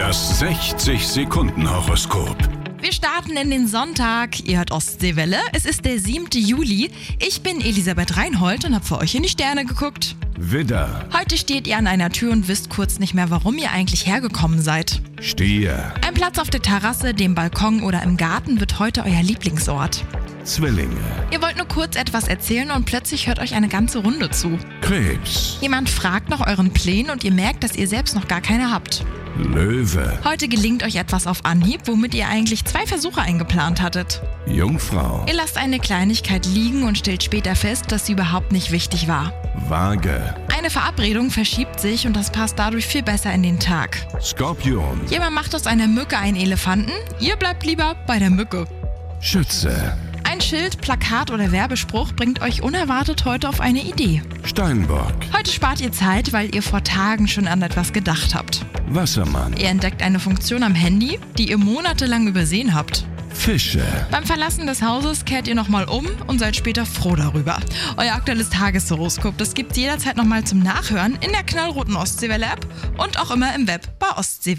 Das 60-Sekunden-Horoskop. Wir starten in den Sonntag. Ihr hört Ostseewelle. Es ist der 7. Juli. Ich bin Elisabeth Reinhold und habe für euch in die Sterne geguckt. Widder, Heute steht ihr an einer Tür und wisst kurz nicht mehr, warum ihr eigentlich hergekommen seid. Stier, Ein Platz auf der Terrasse, dem Balkon oder im Garten wird heute euer Lieblingsort. Zwillinge, Ihr wollt nur kurz etwas erzählen und plötzlich hört euch eine ganze Runde zu. Krebs, Jemand fragt nach euren Plänen und ihr merkt, dass ihr selbst noch gar keine habt. Löwe, Heute gelingt euch etwas auf Anhieb, womit ihr eigentlich 2 Versuche eingeplant hattet. Jungfrau, Ihr lasst eine Kleinigkeit liegen und stellt später fest, dass sie überhaupt nicht wichtig war. Waage, Eine Verabredung verschiebt sich und das passt dadurch viel besser in den Tag. Skorpion, Jemand macht aus einer Mücke einen Elefanten, ihr bleibt lieber bei der Mücke. Schütze, Ein Schild, Plakat oder Werbespruch bringt euch unerwartet heute auf eine Idee. Steinbock, Heute spart ihr Zeit, weil ihr vor Tagen schon an etwas gedacht habt. Wassermann, Ihr entdeckt eine Funktion am Handy, die ihr monatelang übersehen habt. Fische. Beim Verlassen des Hauses kehrt ihr nochmal um und seid später froh darüber. Euer aktuelles Tageshoroskop, das gibt's jederzeit nochmal zum Nachhören in der knallroten Ostseewelle-App und auch immer im Web bei Ostseewelle.